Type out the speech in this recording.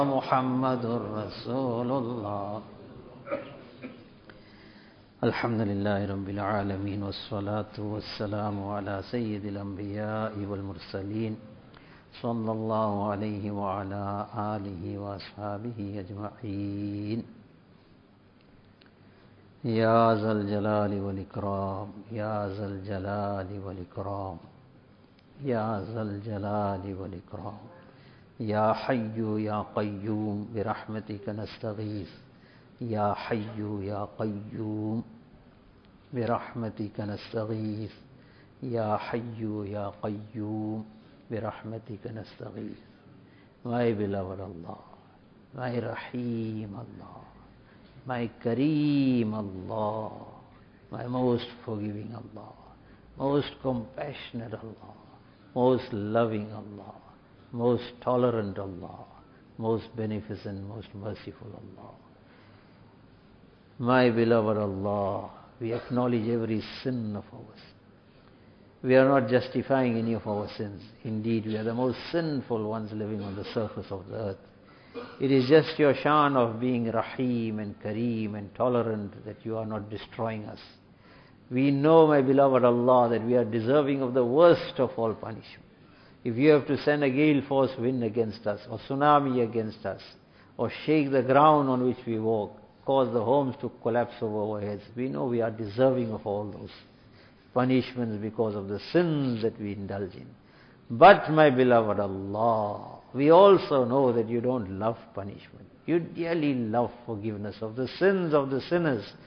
محمد رسول الله الحمد لله رب العالمين والصلاة والسلام على سيد الأنبياء والمرسلين صلى الله عليه وعلى آله وأصحابه أجمعين يا ذا الجلال والإكرام يا ذا الجلال والإكرام يا ذا الجلال والإكرام يا حي يا قيوم برحمتك نستغيث يا حي يا قيوم برحمتك نستغيث يا حي يا قيوم برحمتك نستغيث. My beloved Allah, my Rahim Allah, my Kareem Allah, my most forgiving Allah, most compassionate Allah, most loving Allah, most tolerant Allah, most beneficent, most merciful Allah. My beloved Allah, we acknowledge every sin of ours. We are not justifying any of our sins. Indeed, we are the most sinful ones living on the surface of the earth. It is just your shan of being Rahim and Kareem and tolerant that you are not destroying us. We know, my beloved Allah, that we are deserving of the worst of all punishment. If you have to send a gale force wind against us, or tsunami against us, or shake the ground on which we walk, cause the homes to collapse over our heads, we know we are deserving of all those punishments because of the sins that we indulge in. But, my beloved Allah, we also know that you don't love punishment. You dearly love forgiveness of the sins of the sinners